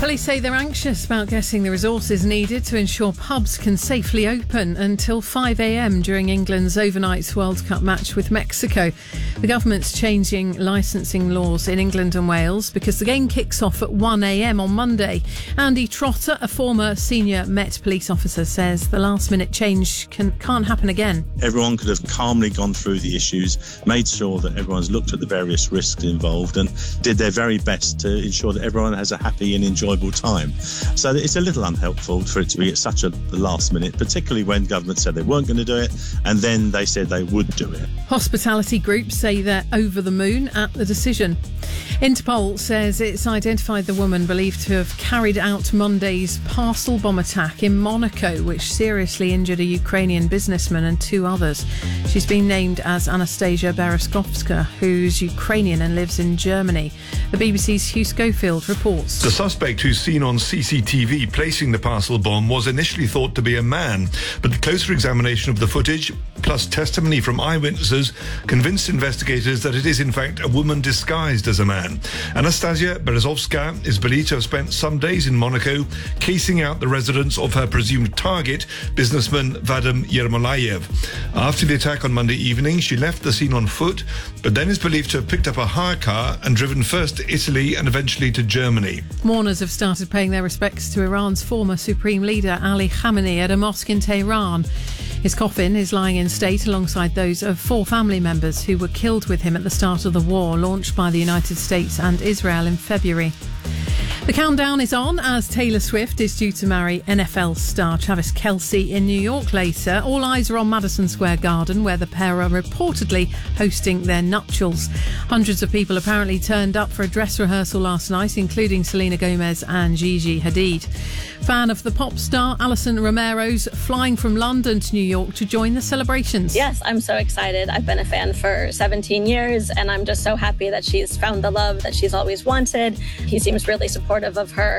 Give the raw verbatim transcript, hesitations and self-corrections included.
Police say they're anxious about getting the resources needed to ensure pubs can safely open until five a.m. during England's overnight World Cup match with Mexico. The government's changing licensing laws in England and Wales because the game kicks off at one a.m. on Monday. Andy Trotter, a former senior Met police officer, says the last-minute change can, can't happen again. Everyone could have calmly gone through the issues, made sure that everyone's looked at the various risks involved and did their very best to ensure that everyone has a happy and enjoyable time. So it's a little unhelpful for it to be at such a last minute, particularly when government said they weren't going to do it and then they said they would do it. Hospitality groups say they're over the moon at the decision. Interpol says it's identified the woman believed to have carried out Monday's parcel bomb attack in Monaco, which seriously injured a Ukrainian businessman and two others. She's been named as Anastasia Berezkovska, who's Ukrainian and lives in Germany. The B B C's Hugh Schofield reports. The suspect, who's seen on C C T V placing the parcel bomb, was initially thought to be a man, but closer examination of the footage, plus testimony from eyewitnesses, convinced investigators that it is in fact a woman disguised as a man. Anastasia Berezovska is believed to have spent some days in Monaco casing out the residence of her presumed target, businessman Vadim Yermolayev. After the attack on Monday evening, she left the scene on foot, but then is believed to have picked up a hire car and driven first to Italy and eventually to Germany. Mourners have started paying their respects to Iran's former supreme leader Ali Khamenei at a mosque in Tehran. His coffin is lying in state alongside those of four family members who were killed with him at the start of the war launched by the United States and Israel in February. The countdown is on as Taylor Swift is due to marry N F L star Travis Kelce in New York later. All eyes are on Madison Square Garden, where the pair are reportedly hosting their nuptials. Hundreds of people apparently turned up for a dress rehearsal last night, including Selena Gomez and Gigi Hadid. Fan of the pop star, Alison Romero's flying from London to New York to join the celebrations. Yes, I'm so excited. I've been a fan for seventeen years, and I'm just so happy that she's found the love that she's always wanted. He seems really supportive of her